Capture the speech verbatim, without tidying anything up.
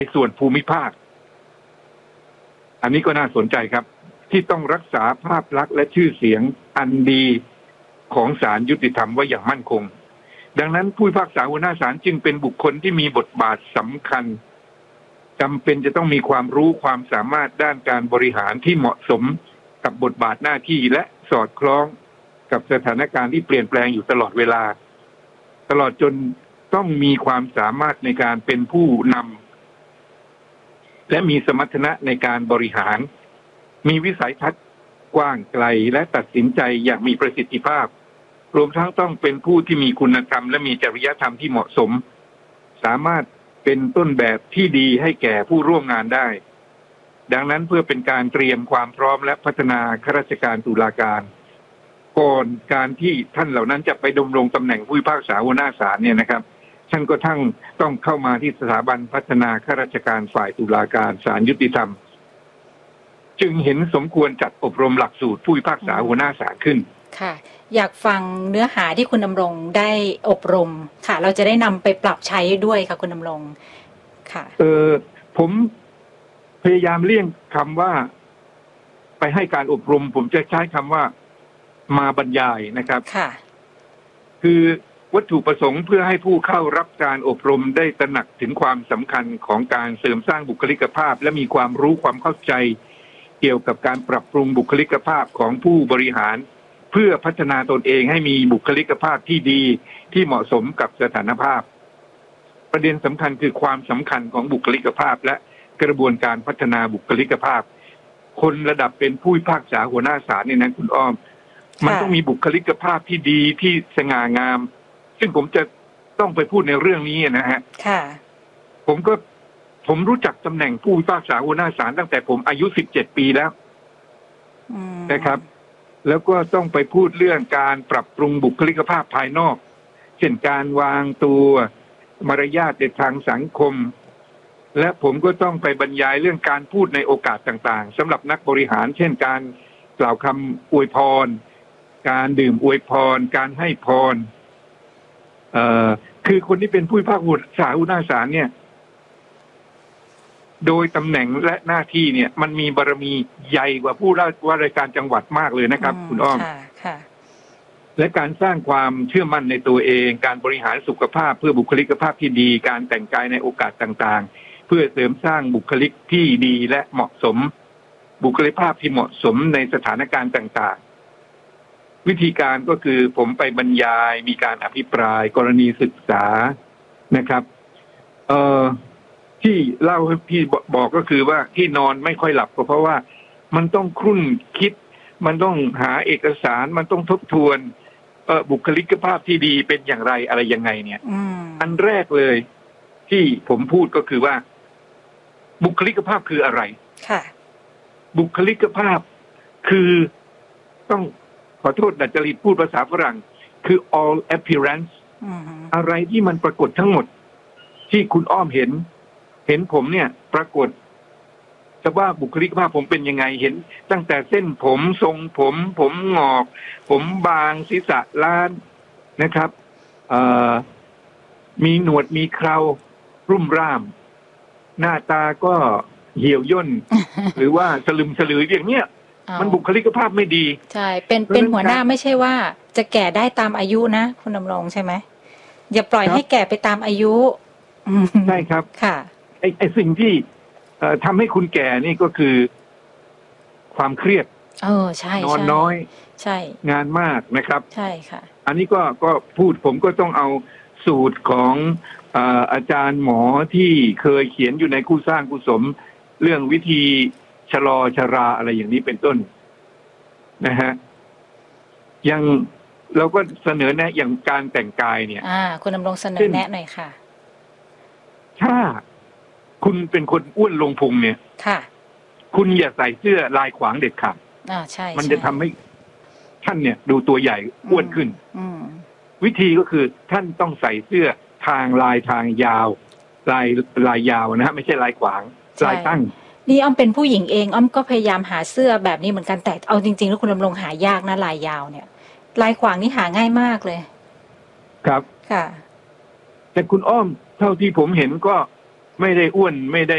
ส่วนภูมิภาคอันนี้ก็น่าสนใจครับที่ต้องรักษาภาพลักษณ์และชื่อเสียงอันดีของศาลยุติธรรมไว้อย่างมั่นคงดังนั้นผู้พิพากษาหัวหน้าศาลจึงเป็นบุคคลที่มีบทบาทสำคัญจำเป็นจะต้องมีความรู้ความสามารถด้านการบริหารที่เหมาะสมกับบทบาทหน้าที่และสอดคล้องกับสถานการณ์ที่เปลี่ยนแปลงอยู่ตลอดเวลาตลอดจนต้องมีความสามารถในการเป็นผู้นำและมีสมรรถนะในการบริหารมีวิสัยทัศน์กว้างไกลและตัดสินใจอย่างมีประสิทธิภาพรวมทั้งต้องเป็นผู้ที่มีคุณธรรมและมีจริยธรรมที่เหมาะสมสามารถเป็นต้นแบบที่ดีให้แก่ผู้ร่วมงานได้ดังนั้นเพื่อเป็นการเตรียมความพร้อมและพัฒนาข้าราชการตุลาการก่อนการที่ท่านเหล่านั้นจะไปดำรงตำแหน่งผู้พิพากษาหัวหน้าศาลเนี่ยนะครับท่านก็ทั้งต้องเข้ามาที่สถาบันพัฒนาข้าราชการฝ่ายตุลาการศาลยุติธรรมจึงเห็นสมควรจัดอบรมหลักสูตรผู้พิพากษาหัวหน้าศาลขึ้นค่ะอยากฟังเนื้อหาที่คุณดำรงได้อบรมค่ะเราจะได้นำไปปรับใช้ด้วยค่ะคุณดำรงค่ะเออผมพยายามเลี่ยงคำว่าไปให้การอบรมผมจะใช้คำว่ามาบรรยายนะครับค่ะคือวัตถุประสงค์เพื่อให้ผู้เข้ารับการอบรมได้ตระหนักถึงความสำคัญของการเสริมสร้างบุคลิกภาพและมีความรู้ความเข้าใจเกี่ยวกับการปรับปรุงบุคลิกภาพของผู้บริหารเพื่อพัฒนาตนเองให้มีบุคลิกภาพที่ดีที่เหมาะสมกับสถานภาพประเด็นสำคัญคือความสำคัญของบุคลิกภาพและกระบวนการพัฒนาบุคลิกภาพคนระดับเป็นผู้พิพากษาหัวหน้าศาลเนี่ยนะคุณอ้อมมันต้องมีบุคลิกภาพที่ดีที่สง่างามซึ่งผมจะต้องไปพูดในเรื่องนี้นะฮะค่ะผมก็ผมรู้จักตำแหน่งผู้พิพากษาหัวหน้าศาลตั้งแต่ผมอายุสิบเจ็ดปีแล้วนะครับแล้วก็ต้องไปพูดเรื่องการปรับปรุงบุคลิกภาพภายนอกเช่นการวางตัวมารยาทในทางสังคมและผมก็ต้องไปบรรยายเรื่องการพูดในโอกาสต่างๆสำหรับนักบริหารเช่นการกล่าวคำอวยพรการดื่มอวยพรการให้พรเอ่อคือคนที่เป็นผู้พิพากษาหัวหน้าศาลเนี่ยโดยตำแหน่งและหน้าที่เนี่ยมันมีบารมีใหญ่กว่าผู้ว่าราชการจังหวัดมากเลยนะครับคุณอ้อมและการสร้างความเชื่อมั่นในตัวเองการบริหารสุขภาพเพื่อบุคลิกภาพที่ดีการแต่งกายในโอกาสต่างๆเพื่อเสริมสร้างบุคลิกที่ดีและเหมาะสมบุคลิกภาพที่เหมาะสมในสถานการณ์ต่างๆวิธีการก็คือผมไปบรรยายมีการอภิปรายกรณีศึกษานะครับเอ่อที่เล่าให้พี่บอกก็คือว่าที่นอนไม่ค่อยหลับก็เพราะว่ามันต้องครุ่นคิดมันต้องหาเอกสารมันต้องทบทวนเอ่อบุคลิกภาพที่ดีเป็นอย่างไรอะไรยังไงเนี่ยอันแรกเลยที่ผมพูดก็คือว่าบุคลิกภาพคืออะไรค่ะบุคลิกภาพคือต้องขอโทษดัดจริตพูดภาษาฝรั่งคือ all appearance อะไรที่มันปรากฏทั้งหมดที่คุณอ้อมเห็นเห็นผมเนี่ยปรากฏจะว่าบุคลิกภาพผมเป็นยังไงเห็นตั้งแต่เส้นผมทรงผมผมงอกผมบางศีรษะล้านนะครับมีหนวดมีเครารุ่มร่ามหน้าตาก็เหี่ยวย่น หรือว่าสลึมสลืออย่างเนี้ยมันบุคลิกภาพไม่ดีใช่เป็นเป็นหัวหน้าไม่ใช่ว่าจะแก่ได้ตามอายุนะคุณดำรงใช่ไหมอย่าปล่อยให้แก่ไปตามอายุใช่ครับค่ะไอ้ไอ้สิ่งที่เอ่อทำให้คุณแก่นี่ก็คือความเครียดเออใช่นอนน้อยใช่งานมากนะครับใช่ค่ะอันนี้ก็ก็พูดผมก็ต้องเอาสูตรของอ่าอาจารย์หมอที่เคยเขียนอยู่ในคู่สร้างคู่สมเรื่องวิธีชะลอชราอะไรอย่างนี้เป็นต้นนะฮะยังเราก็เสนอแนะอย่างการแต่งกายเนี่ยอ่าคุณดำรงเสนอแนะหน่อยค่ะถ้าคุณเป็นคนอ้วนลงพุงเนี่ยค่ะคุณอย่าใส่เสื้อลายขวางเด็ดขาดอ่าใช่มันจะทำให้ท่านเนี่ยดูตัวใหญ่อ้วนขึ้นวิธีก็คือท่านต้องใส่เสื้อทางลายทางยาวลายลายยาวนะฮะไม่ใช่ลายขวางลายตั้งนี่อ้อมเป็นผู้หญิงเองอ้อมก็พยายามหาเสื้อแบบนี้เหมือนกันแต่เอาจริงๆแล้วคุณดำรงหายากนะลายยาวเนี่ยลายขวางนี่หาง่ายมากเลยครับค่ะแต่คุณอ้อมเท่าที่ผมเห็นก็ไม่ได้อ้วนไม่ได้